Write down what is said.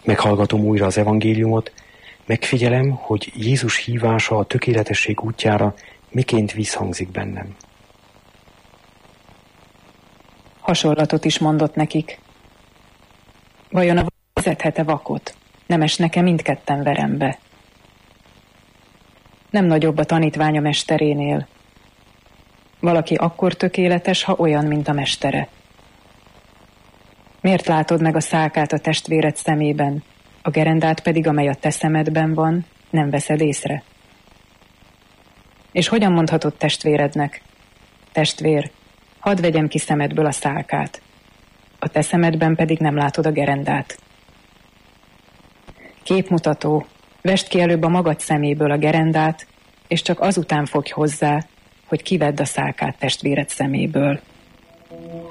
Meghallgatom újra az evangéliumot, megfigyelem, hogy Jézus hívása a tökéletesség útjára miként visszhangzik bennem. Hasonlatot is mondott nekik. Vajon a vezethet-e vakot? Nem esnek-e mindketten verembe? Nem nagyobb a tanítvány a mesterénél. Valaki akkor tökéletes, ha olyan, mint a mestere. Miért látod meg a szálkát a testvéred szemében, a gerendát pedig, amely a te szemedben van, nem veszed észre? És hogyan mondhatod testvérednek: testvér, hadd vegyem ki szemedből a szálkát, a te szemedben pedig nem látod a gerendát? Képmutató, vesd ki előbb a magad szeméből a gerendát, és csak azután fogj hozzá, hogy kivedd a szálkát testvéred szeméből.